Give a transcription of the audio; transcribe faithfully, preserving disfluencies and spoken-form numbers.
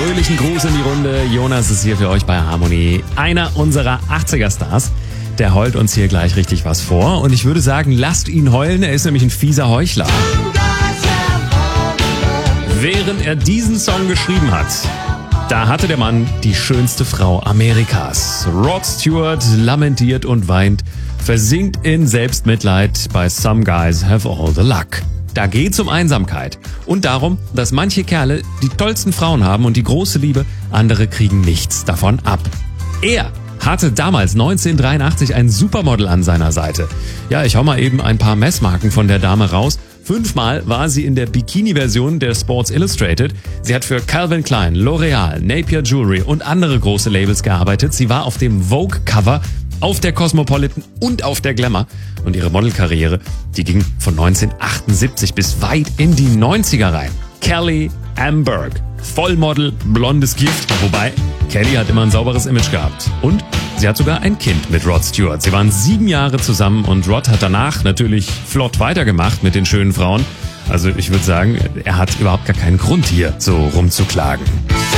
fröhlichen Gruß in die Runde. Jonas ist hier für euch bei Harmony. Einer unserer achtziger-Stars. Der heult uns hier gleich richtig was vor. Und ich würde sagen, lasst ihn heulen. Er ist nämlich ein fieser Heuchler. Während er diesen Song geschrieben hat, da hatte der Mann die schönste Frau Amerikas. Rod Stewart lamentiert und weint, versinkt in Selbstmitleid bei Some Guys Have All the Luck. Da geht's um Einsamkeit und darum, dass manche Kerle die tollsten Frauen haben und die große Liebe, andere kriegen nichts davon ab. Er hatte damals neunzehnhundertdreiundachtzig ein Supermodel an seiner Seite. Ja, ich hau mal eben ein paar Messmarken von der Dame raus. Fünfmal war sie in der Bikini-Version der Sports Illustrated. Sie hat für Calvin Klein, L'Oreal, Napier Jewelry und andere große Labels gearbeitet. Sie war auf dem Vogue-Cover, auf der Cosmopolitan und auf der Glamour. Und ihre Modelkarriere, die ging von neunzehnhundertachtundsiebzig bis weit in die neunziger rein. Kelly Amberg, Vollmodel, blondes Gift. Wobei, Kelly hat immer ein sauberes Image gehabt. Und sie hat sogar ein Kind mit Rod Stewart. Sie waren sieben Jahre zusammen und Rod hat danach natürlich flott weitergemacht mit den schönen Frauen. Also ich würde sagen, er hat überhaupt gar keinen Grund hier so rumzuklagen.